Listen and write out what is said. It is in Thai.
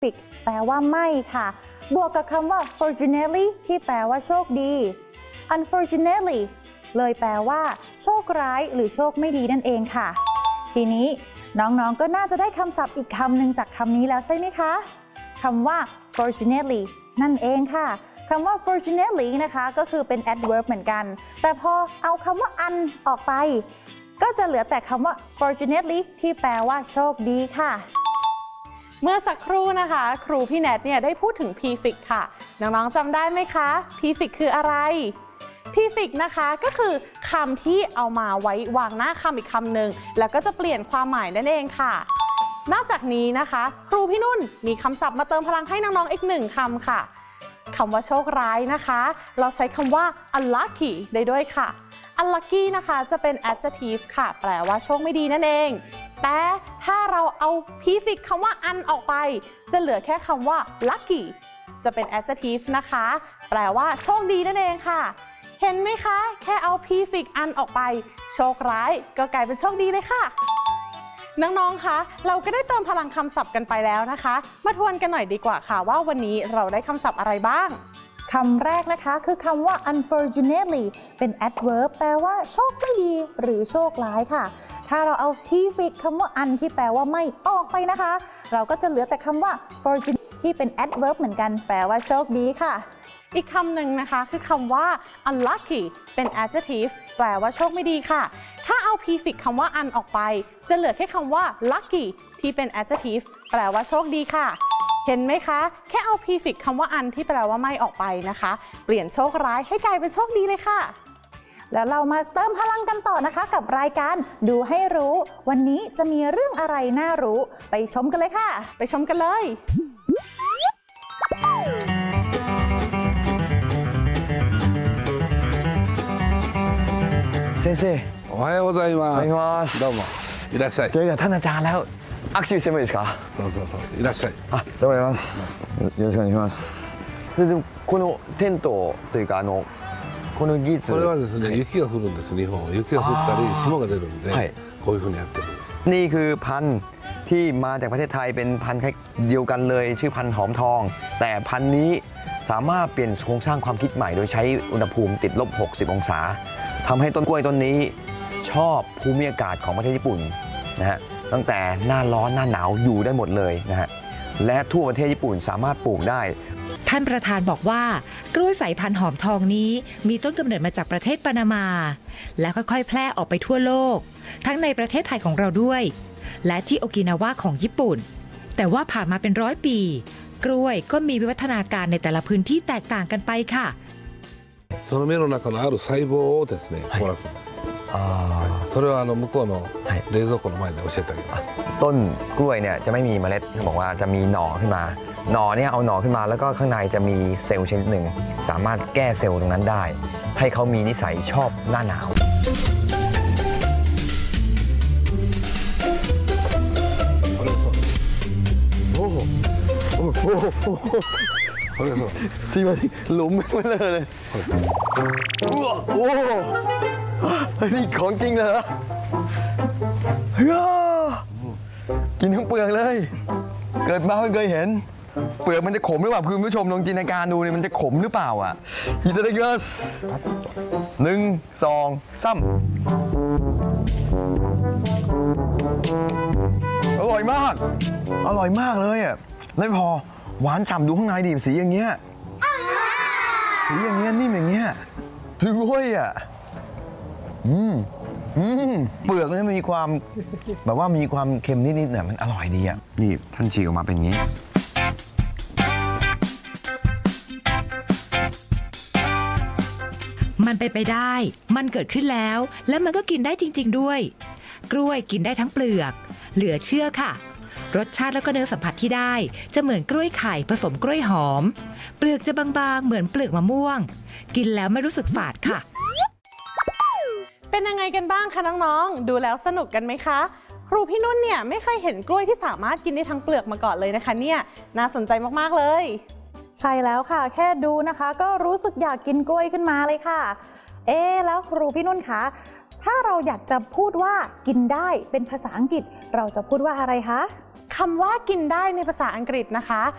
perfect แปลว่าไม่ค่ะบวกกับคำว่า fortunately ที่แปลว่าโชคดี unfortunately เลยแปลว่าโชคร้ายหรือโชคไม่ดีนั่นเองค่ะทีนี้น้องๆก็น่าจะได้คำศัพท์อีกคำหนึ่งจากคำนี้แล้วใช่ไหมคะคำว่า fortunately นั่นเองค่ะคำว่า fortunately นะคะก็คือเป็น adverb เหมือนกันแต่พอเอาคำว่า un ออกไปก็จะเหลือแต่คำว่า fortunately ที่แปลว่าโชคดีค่ะเมื่อสักครู่นะคะครูพี่แนทเนี่ยได้พูดถึง prefix ค่ะน้องๆจำได้ไหมคะ prefix คืออะไร prefix นะคะก็คือคำที่เอามาไว้วางหน้าคำอีกคำหนึ่งแล้วก็จะเปลี่ยนความหมายนั่นเองค่ะนอกจากนี้นะคะครูพี่นุ่นมีคำศัพท์มาเติมพลังให้น้องๆอีกหนึ่งคำค่ะคำว่าโชคร้ายนะคะเราใช้คำว่า unlucky ได้ด้วยค่ะ unlucky นะคะจะเป็น adjective ค่ะแปลว่าโชคไม่ดีนั่นเองแต่ถ้าเราเอา prefix คำว่า un ออกไปจะเหลือแค่คำว่า lucky จะเป็น adjective นะคะแปลว่าโชคดีนั่นเองค่ะเห็นไหมคะแค่เอา prefix un ออกไปโชคร้ายก็กลายเป็นโชคดีเลยค่ะน้องๆคะเราก็ได้เติมพลังคำศัพท์กันไปแล้วนะคะมาทวนกันหน่อยดีกว่าค่ะว่าวันนี้เราได้คำศัพท์อะไรบ้างคำแรกนะคะคือคำว่า unfortunately เป็น adverb แปลว่าโชคไม่ดีหรือโชคร้ายค่ะถ้าเราเอา prefix คำว่า un ที่แปลว่าไม่ออกไปนะคะเราก็จะเหลือแต่คำว่า fortunate ที่เป็น adverb เหมือนกันแปลว่าโชคดีค่ะอีกคำหนึ่งนะคะคือคำว่า unlucky เป็น adjective แปลว่าโชคไม่ดีค่ะถ้าเอา prefix คำว่า un ออกไปจะเหลือแค่คำว่า lucky ที่เป็น adjective แปลว่าโชคดีค่ะเห็นไหมคะแค่เอา prefix คำว่า un ที่แปลว่าไม่ออกไปนะคะเปลี่ยนโชคร้ายให้กลายเป็นโชคดีเลยค่ะแล้วเรามาเติมพลังกันต่อนะคะกับรายการดูให้รู้วันนี้จะมีเรื่องอะไรน่ารู้ไปชมกันเลยค่ะไปชมกันเลย先生おはようございます。 おはようございますどうもいらっしゃい。 เจอกับท่านอาจารย์แล้ว握手してもいいですかそういらっしゃい。 あどうもありがとうございますよろしくお願いしますそれでこのテントというかこの技術これはですね、雪が降るんです日本雪が降ったり霜が出るんで、こういうふうにやってるんですนี่คือพันธุ์ที่มาจากประเทศไทยเป็นพันธุ์เดียวกันเลยชื่อพันธุ์หอมทองแต่พันธุ์นี้สามารถเปลี่ยนโครงสร้างความคิดใหม่โดยใช้อุณหภูมิติดลบ60องศาทำให้ต้นกล้วยต้นนี้ชอบภูมิอากาศของประเทศญี่ปุ่นนะฮะตั้งแต่หน้าร้อนหน้าหนาวอยู่ได้หมดเลยนะฮะและทั่วประเทศญี่ปุ่นสามารถปลูกได้ท่านประธานบอกว่ากล้วยสายพันธุ์หอมทองนี้มีต้นกำเนิดมาจากประเทศปานามาและค่อยๆแพร่ออกไปทั่วโลกทั้งในประเทศไทยของเราด้วยและที่โอกินาวาของญี่ปุ่นแต่ว่าผ่านมาเป็น100 ปีกล้วยก็มีวิวัฒนาการในแต่ละพื้นที่แตกต่างกันไปค่ะその芽の中のある細胞をですね凍らすんですそれは向こうの冷蔵庫の前で教えてあげますต้นกล้วยเนี่ยจะไม่มีเมล็ดเขาบอกว่าจะมีหน่อขึ้นมาหน่อเนี่ยเอาหน่อขึ้นมาแล้วก็ข้างในจะมีเซลล์ชนิดหนึ่งสามารถแก้เซลล์ตรงนั้นได้ให้เขามีนิสัยชอบหน้าหนาวこれそうすいませんหลุมไม่เลยโอ้นี่ของจริงเลยเหรอเฮ้ยกินทั้งเปลือกเลยเกิดมาไม่เคยเห็นเปลือกมันจะขมหรือเปล่าคุณผู้ชมลองจินตนาการดูเนี่ยมันจะขมหรือเปล่าอ่ะอิตาลีกัส1 2 3อร่อยมากเลยอ่ะไม่พอหวานฉ่ำดูข้างในดิสีอย่างเงี้ยนิ่มอย่างเงี้ยถึงห้วยอ่ะเปลือกเนี่ยมีความแบบว่ามีความเค็มนิดๆเนี่ยมันอร่อยดีอ่ะนี่ท่านฉีกออกมาเป็นอย่างนี้มันไปได้มันเกิดขึ้นแล้วและมันก็กินได้จริงๆด้วยกล้วยกินได้ทั้งเปลือกเหลือเชื่อค่ะรสชาติแล้วก็เนื้อสัมผัสที่ได้จะเหมือนกล้วยไข่ผสมกล้วยหอมเปลือกจะบางๆเหมือนเปลือกมะม่วงกินแล้วไม่รู้สึกฝาดค่ะเป็นยังไงกันบ้างคะน้องๆดูแล้วสนุกกันไหมคะครูพี่นุ่นเนี่ยไม่เคยเห็นกล้วยที่สามารถกินได้ทั้งเปลือกมาก่อนเลยนะคะเนี่ยน่าสนใจมากๆเลยใช่แล้วค่ะแค่ดูนะคะก็รู้สึกอยากกินกล้วยขึ้นมาเลยค่ะแล้วครูพี่นุ่นคะถ้าเราอยากจะพูดว่ากินได้เป็นภาษาอังกฤษเราจะพูดว่าอะไรคะคำว่ากินได้ในภาษาอังกฤษนะคะ